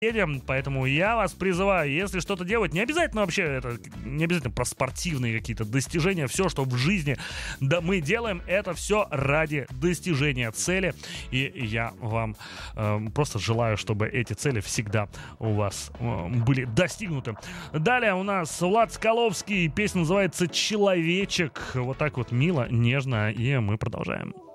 Поэтому я вас призываю, если что-то делать, не обязательно вообще это, не обязательно про спортивные какие-то достижения, все, что в жизни да, мы делаем, это все ради достижения цели. И я вам просто желаю, чтобы эти цели всегда у вас были достигнуты. Далее у нас Влад Скаловский, песня называется «Человечек». Вот так вот мило, нежно, и мы продолжаем.